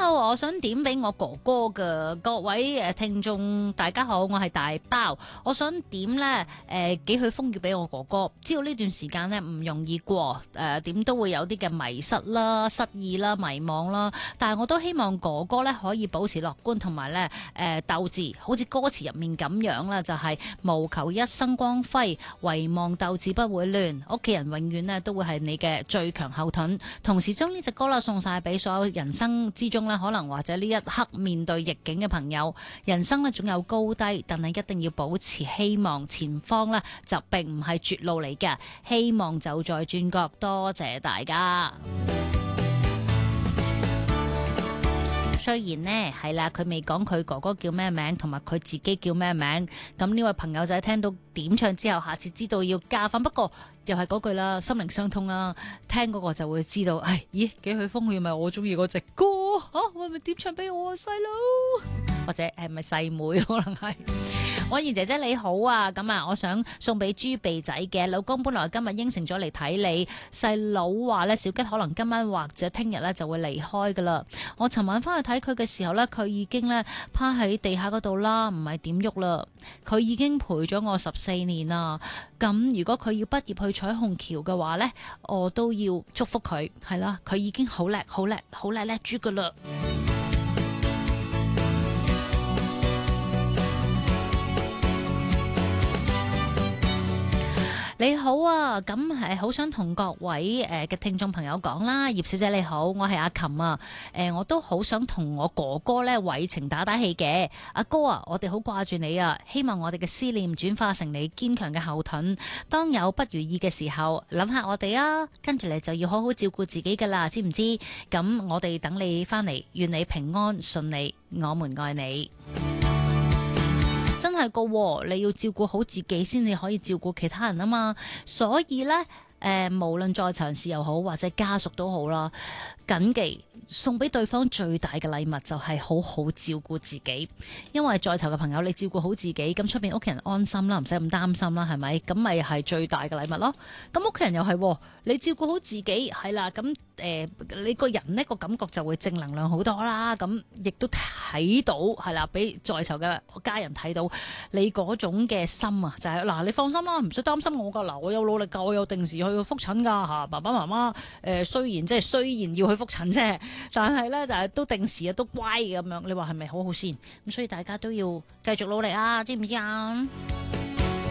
Hello，我想點俾我哥哥嘅各位聽眾，大家好，我係大包，我想點呢幾許風月俾我哥哥。知道呢段時間呢唔容易過，點都會有啲嘅迷失啦、失意啦、迷惘啦，但係我都希望哥哥呢可以保持樂觀，同埋呢鬥志，好似歌詞入面咁樣啦，就係務求一生光輝，唯望鬥志不會亂，屋企人永遠呢都會係你嘅最強後盾。同時將呢隻歌啦送晒俾所有人生之中呢，可能或者呢一刻面對逆境嘅朋友，人生呢總有高低，但係一定要保持希望，前方呢就並唔係絕路嚟嘅，希望就在轉角。多謝大家。雖然呢係啦，佢未講佢哥哥叫咩名，同埋佢自己叫咩名。咁呢位朋友仔聽到點唱之後，下次知道要加分。不過又係嗰句啦，心靈相通啦，聽嗰個就會知道。咦，幾許風雨咪我中意嗰隻歌啊？會唔會點唱俾我啊，細佬？或者係咪細妹？可能係。婉兒姐姐你好啊，咁啊，我想送俾豬鼻仔嘅老公，本來今日應承咗嚟睇你，細佬話呢，小吉可能今晚或者聽日呢就會離開噶啦。我尋晚翻去睇佢嘅時候呢，佢已經呢趴喺地下嗰度啦，唔係點喐啦。佢已經陪咗我14年啦。咁如果佢要畢業去彩虹橋嘅話呢，我都要祝福佢，係啦，佢已經好叻好叻好叻叻豬噶啦。你好啊，咁好想同各位嘅聽眾朋友講啦，葉小姐你好，我係阿琴啊，我都好想同我哥哥咧偉晴打氣嘅，阿哥啊，我哋好掛住你啊，希望我哋嘅思念轉化成你堅強嘅後盾，當有不如意嘅時候，諗下我哋啊，跟住你就要好好照顧自己噶啦，知唔知？咁我哋等你翻嚟，願你平安順利，我們愛你。真係噶，你要照顧好自己先至可以照顧其他人啊嘛，所以呢，無論在場人士又好或者家屬都好啦，謹記送俾對方最大嘅禮物就係好好照顧自己，因為在囚嘅朋友你照顧好自己，咁出邊屋企人安心啦，唔使咁擔心啦，係咪？咁咪係最大嘅禮物咯。咁屋企人又係，你照顧好自己係啦，咁你個人呢個感覺就會正能量好多啦。咁亦都睇到係啦，俾在囚嘅家人睇到你嗰種嘅心啊，就係嗱，你放心啦，唔使擔心我噶，嗱，我有努力噶，我有定時去復診噶吓，爸爸媽媽雖然要去復診啫。但係咧，就係都定時啊，都乖咁樣。你話係咪好好先？咁所以大家都要繼續努力啊，知唔知啊？